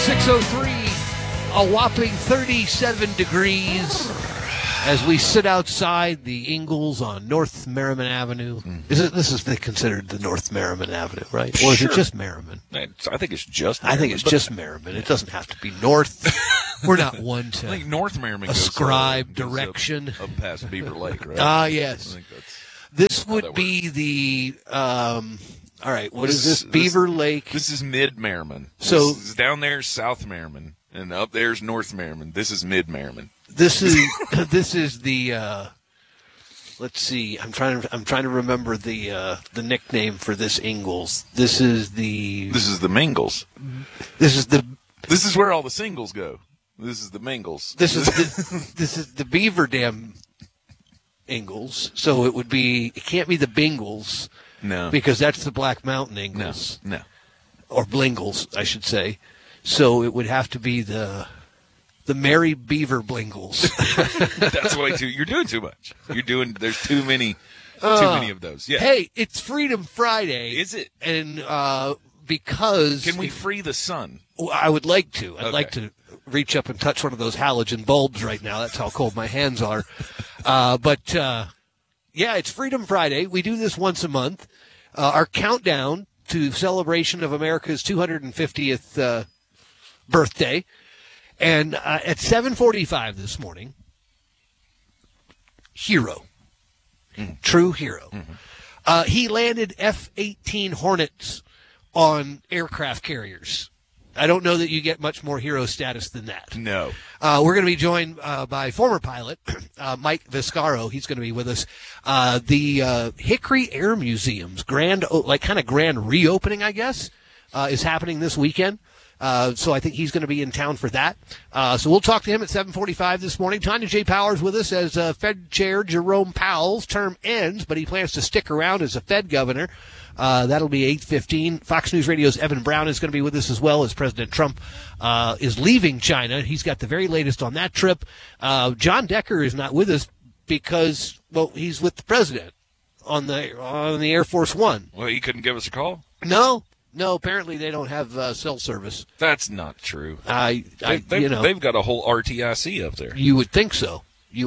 6:03, a whopping 37 degrees as we sit outside the Ingalls on North Merriman Avenue. This is considered the North Merriman Avenue, right? Or is it just Merriman? I think it's just Merriman. I think it's just Merriman. It doesn't have to be North. We're not one to I think North Merriman ascribe direction. Up past Beaver Lake, right? Yes. I think that's this would be the... all right, what is this? Beaver Lake. This is mid-Merriman. So this is down there, South Merriman, and up there's North Merriman. This is mid-Merriman. This is the. Let's see. I'm trying to remember the nickname for this Ingalls. This is the Mingles. This is where all the singles go. This is the Mingles. This is the Beaver Dam Ingalls. So it can't be the Bingles. No. Because that's the Black Mountain Ingalls. No. Or Blingles, I should say. So it would have to be the Mary Beaver Blingles. That's way you're doing too much. There's too many of those. Yeah. Hey, it's Freedom Friday. Is it? And because... Can we free the sun? I would like to. I'd like to reach up and touch one of those halogen bulbs right now. That's how cold my hands are. Yeah, it's Freedom Friday. We do this once a month. Our countdown to celebration of America's 250th birthday. And at 7:45 this morning, hero. True hero. Mm-hmm. He landed F-18 Hornets on aircraft carriers. I don't know that you get much more hero status than that. No. We're going to be joined by former pilot Mike Viscaro. He's going to be with us. The Hickory Air Museum's grand reopening, I guess, is happening this weekend. So I think he's going to be in town for that. So we'll talk to him at 7:45 this morning. Tanya J. Powers with us as Fed Chair Jerome Powell's term ends, but he plans to stick around as a Fed governor. That'll be 8:15. Fox News Radio's Evan Brown is going to be with us as well as President Trump is leaving China. He's got the very latest on that trip. John Decker is not with us because, he's with the president on the Air Force One. Well, he couldn't give us a call? No, apparently they don't have cell service. That's not true. They've got a whole RTIC up there. You would think so.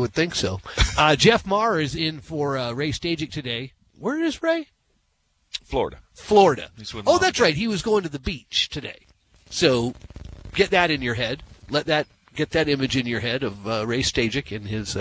Jeff Maher is in for Ray Stajic today. Where is Ray? Florida. Oh, that's right. He was going to the beach today. So get that in your head. Get that image in your head of Ray Stajic in his,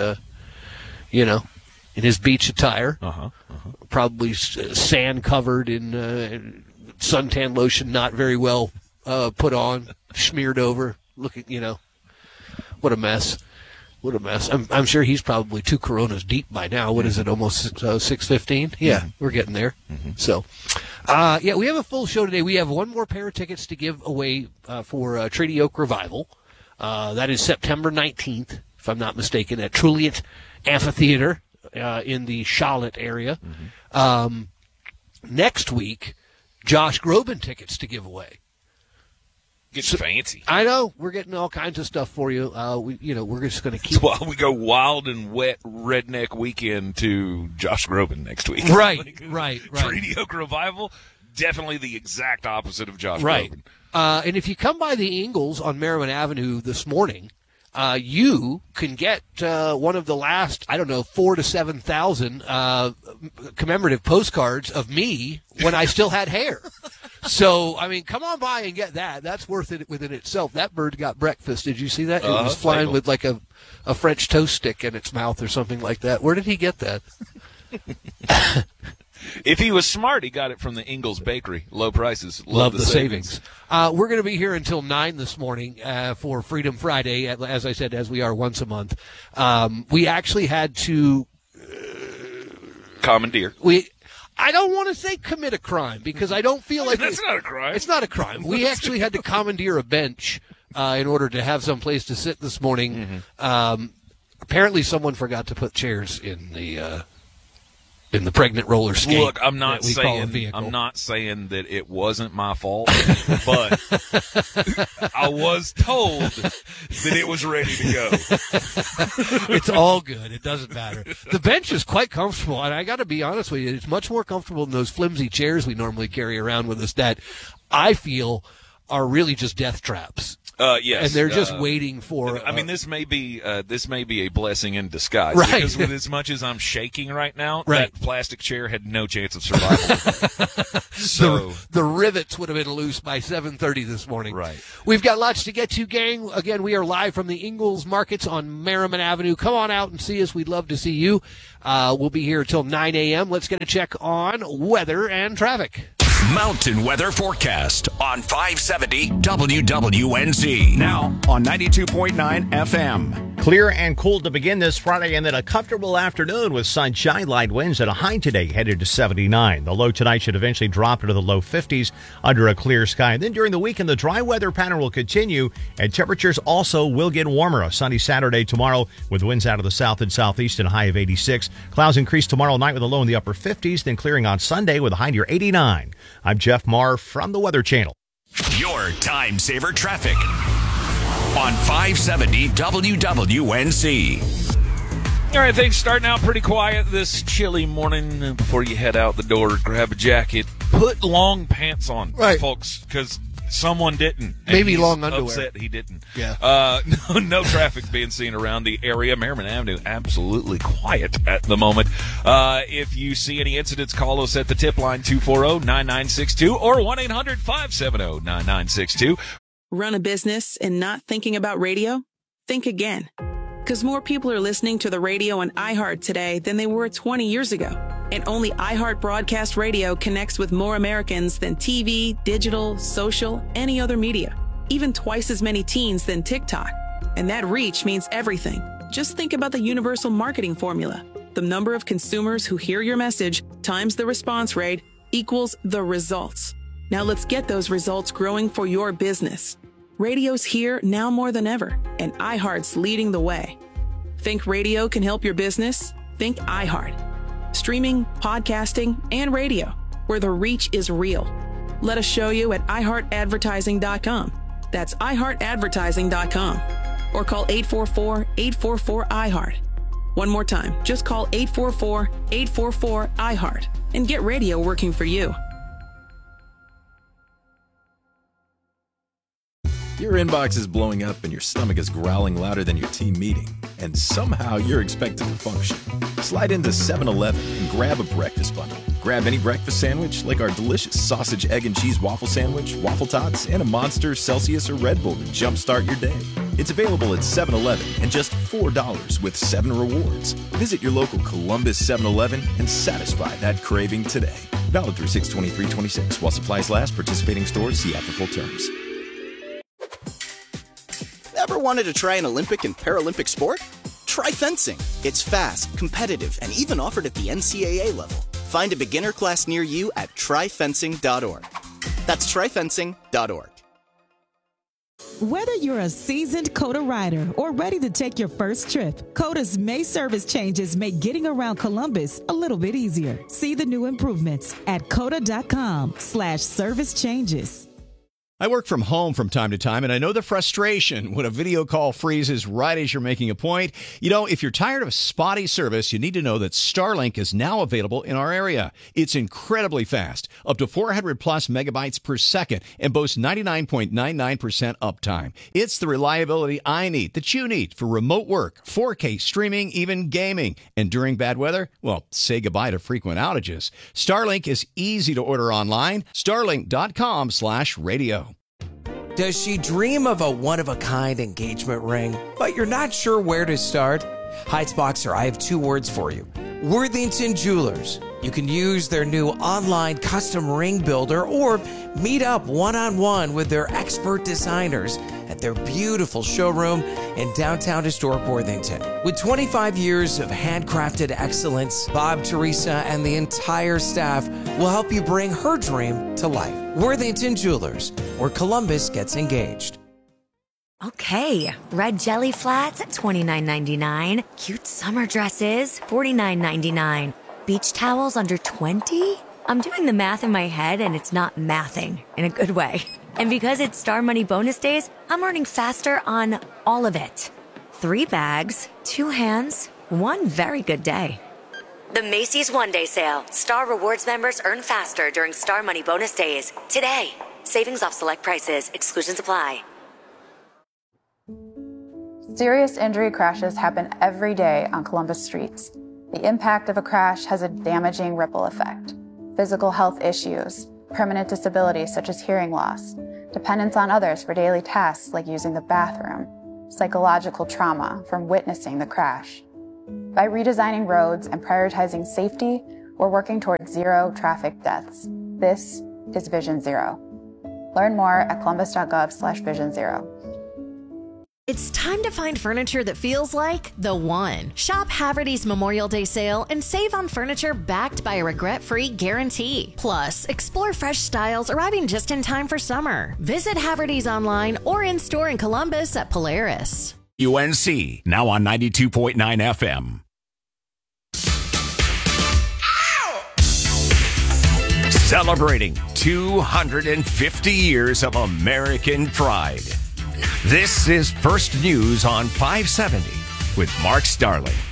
in his beach attire. Probably sand covered in suntan lotion, not very well put on, smeared over. Looking, what a mess. I'm sure he's probably 2 Coronas deep by now. What is it, almost 6:15? Yeah, we're getting there. Mm-hmm. So, we have a full show today. We have one more pair of tickets to give away for Treaty Oak Revival. That is September 19th, if I'm not mistaken, at Truliant Amphitheater in the Charlotte area. Mm-hmm. Next week, Josh Groban tickets to give away. Getting fancy. I know. We're getting all kinds of stuff for you. We're just going to keep. Well, we go wild and wet redneck weekend to Josh Groban next week. Right. Treaty Oak Revival, definitely the exact opposite of Josh Groban. And if you come by the Ingalls on Merriman Avenue this morning, you can get one of the last, 4,000 to 7,000 commemorative postcards of me when I still had hair. So, come on by and get that. That's worth it within itself. That bird got breakfast. Did you see that? It was flying with like a French toast stick in its mouth or something like that. Where did he get that? If he was smart, he got it from the Ingalls Bakery. Low prices. Love the savings. We're going to be here until 9 this morning for Freedom Friday, as I said, as we are once a month. We actually had to... commandeer. I don't want to say commit a crime because I don't feel like... That's not a crime. It's not a crime. We actually had to commandeer a bench in order to have some place to sit this morning. Mm-hmm. Apparently someone forgot to put chairs in the pregnant roller skate. Look, I'm not saying that it wasn't my fault, but I was told that it was ready to go. It's all good. It doesn't matter. The bench is quite comfortable, and I got to be honest with you, it's much more comfortable than those flimsy chairs we normally carry around with us that I feel are really just death traps. Yes, and they're just waiting for. I mean, this may be a blessing in disguise, right? Because with as much as I'm shaking right now, right. that plastic chair had no chance of survival. So the rivets would have been loose by 7:30 this morning. Right. We've got lots to get to, gang. Again, we are live from the Ingalls Markets on Merriman Avenue. Come on out and see us. We'd love to see you. We'll be here till 9 a.m. Let's get a check on weather and traffic. Mountain weather forecast on 570 WWNZ. Now on 92.9 FM. Clear and cool to begin this Friday, and then a comfortable afternoon with sunshine, light winds, and a high today headed to 79. The low tonight should eventually drop into the low 50s under a clear sky. And then during the weekend, the dry weather pattern will continue, and temperatures also will get warmer. A sunny Saturday tomorrow with winds out of the south and southeast and a high of 86. Clouds increase tomorrow night with a low in the upper 50s, then clearing on Sunday with a high near 89. I'm Jeff Marr from the Weather Channel. Your time saver traffic on 570 WWNZ. All right, things starting out pretty quiet this chilly morning. Before you head out the door, grab a jacket, put long pants on, right, folks, because someone didn't. Maybe long underwear. Upset he didn't. Yeah. No traffic being seen around the area. Merriman Avenue absolutely quiet at the moment. If you see any incidents, call us at the tip line 240-9962 or 1-800-570-9962. Run a business and not thinking about radio? Think again. Because more people are listening to the radio on iHeart today than they were 20 years ago. And only iHeart Broadcast Radio connects with more Americans than TV, digital, social, any other media. Even twice as many teens than TikTok. And that reach means everything. Just think about the universal marketing formula. The number of consumers who hear your message times the response rate equals the results. Now let's get those results growing for your business. Radio's here now more than ever, and iHeart's leading the way. Think radio can help your business? Think iHeart. Streaming, podcasting, and radio, where the reach is real. Let us show you at iHeartAdvertising.com. That's iHeartAdvertising.com. Or call 844-844-iHeart. One more time, just call 844-844-iHeart and get radio working for you. Your inbox is blowing up and your stomach is growling louder than your team meeting, and somehow you're expected to function. Slide into 7-Eleven and grab a breakfast bundle. Grab any breakfast sandwich like our delicious sausage, egg, and cheese waffle sandwich, waffle tots, and a Monster, Celsius, or Red Bull to jumpstart your day. It's available at 7-Eleven and just $4 with 7 rewards. Visit your local Columbus 7-Eleven and satisfy that craving today. Valid through 6/23/26 while supplies last. Participating stores see app for full terms. Ever wanted to try an Olympic and Paralympic sport? Try fencing. It's fast, competitive, and even offered at the NCAA level. Find a beginner class near you at tryfencing.org. That's tryfencing.org. Whether you're a seasoned COTA rider or ready to take your first trip, COTA's May service changes make getting around Columbus a little bit easier. See the new improvements at COTA.com/service changes. I work from home from time to time, and I know the frustration when a video call freezes right as you're making a point. You know, if you're tired of spotty service, you need to know that Starlink is now available in our area. It's incredibly fast, up to 400 plus megabytes per second, and boasts 99.99% uptime. It's the reliability I need, that you need, for remote work, 4K streaming, even gaming. And during bad weather, well, say goodbye to frequent outages. Starlink is easy to order online. Starlink.com/radio. Does she dream of a one-of-a-kind engagement ring, but you're not sure where to start? Heights Boxer, I have 2 words for you. Worthington Jewelers. You can use their new online custom ring builder or meet up one-on-one with their expert designers at their beautiful showroom in downtown historic Worthington. With 25 years of handcrafted excellence, Bob, Teresa, and the entire staff will help you bring her dream to life. Worthington Jewelers, where Columbus gets engaged. Okay, red jelly flats at $29.99. Cute summer dresses, $49.99. Beach towels under $20? I'm doing the math in my head and it's not mathing in a good way. And because it's Star Money bonus days, I'm earning faster on all of it. 3 bags, 2 hands, 1 very good day. The Macy's One Day Sale. Star Rewards members earn faster during Star Money bonus days. Today. Savings off select prices. Exclusions apply. Serious injury crashes happen every day on Columbus streets. The impact of a crash has a damaging ripple effect. Physical health issues, permanent disability such as hearing loss, dependence on others for daily tasks like using the bathroom, psychological trauma from witnessing the crash. By redesigning roads and prioritizing safety, we're working towards zero traffic deaths. This is Vision Zero. Learn more at columbus.gov/Vision Zero. It's time to find furniture that feels like the one. Shop Haverty's Memorial Day sale and save on furniture backed by a regret-free guarantee. Plus, explore fresh styles arriving just in time for summer. Visit Haverty's online or in-store in Columbus at Polaris. UNC, now on 92.9 FM. Celebrating 250 years of American pride. This is First News on 570 with Mark Starling.